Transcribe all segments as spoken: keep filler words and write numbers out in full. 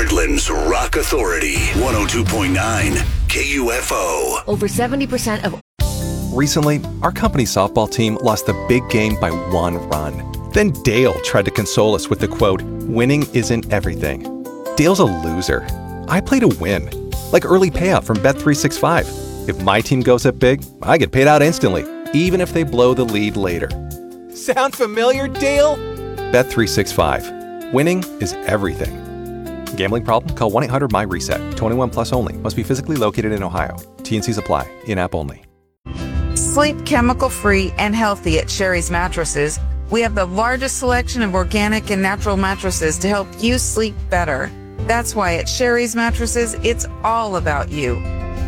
Portland's Rock Authority, one oh two point nine K U F O. Over seventy percent of... Recently, our company's softball team lost the big game by one run. Then Dale tried to console us with the quote, "Winning isn't everything." Dale's a loser. I play to win. Like early payout from Bet three sixty-five. If my team goes up big, I get paid out instantly, even if they blow the lead later. Sound familiar, Dale? Bet three sixty-five. Winning is everything. Gambling problem? Call one eight hundred M Y reset. twenty-one plus only. Must be physically located in Ohio. T and Cs apply. In-app only. Sleep chemical-free and healthy at Sherry's Mattresses. We have the largest selection of organic and natural mattresses to help you sleep better. That's why at Sherry's Mattresses, it's all about you.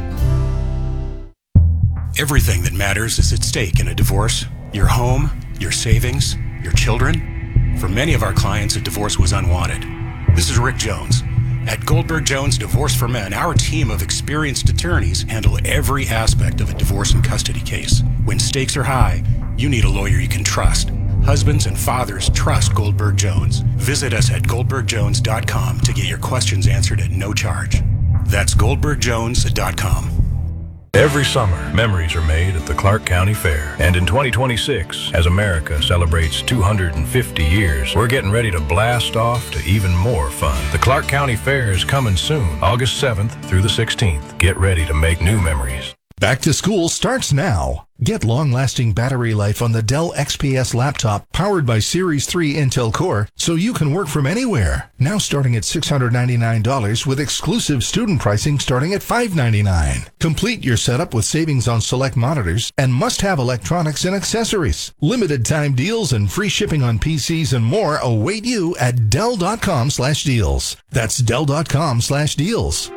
Everything that matters is at stake in a divorce. Your home, your savings, your children. For many of our clients, a divorce was unwanted. This is Rick Jones. At Goldberg Jones Divorce for Men, our team of experienced attorneys handle every aspect of a divorce and custody case. When stakes are high, you need a lawyer you can trust. Husbands and fathers trust Goldberg Jones. Visit us at goldberg jones dot com to get your questions answered at no charge. That's goldberg jones dot com. Every summer, memories are made at the Clark County Fair. And in twenty twenty-six, as America celebrates two hundred fifty years, we're getting ready to blast off to even more fun. The Clark County Fair is coming soon, August seventh through the sixteenth. Get ready to make new memories. Back to school starts now. Get long-lasting battery life on the Dell X P S laptop powered by Series three Intel Core so you can work from anywhere. Now starting at six hundred ninety-nine dollars with exclusive student pricing starting at five hundred ninety-nine dollars. Complete your setup with savings on select monitors and must-have electronics and accessories. Limited time deals and free shipping on P Cs and more await you at Dell.com slash deals. That's Dell.com slash deals.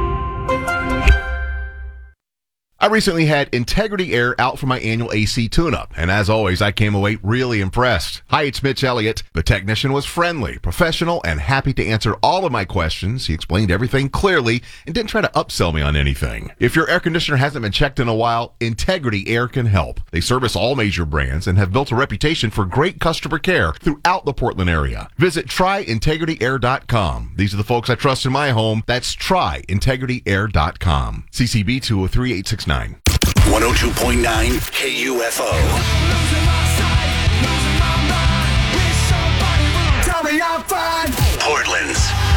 I recently had Integrity Air out for my annual A C tune-up, and as always, I came away really impressed. Hi, it's Mitch Elliott. The technician was friendly, professional, and happy to answer all of my questions. He explained everything clearly and didn't try to upsell me on anything. If your air conditioner hasn't been checked in a while, Integrity Air can help. They service all major brands and have built a reputation for great customer care throughout the Portland area. Visit try integrity air dot com. These are the folks I trust in my home. That's try integrity air dot com. C C B two oh three eight six nine. one oh two point nine K U F O. Portland's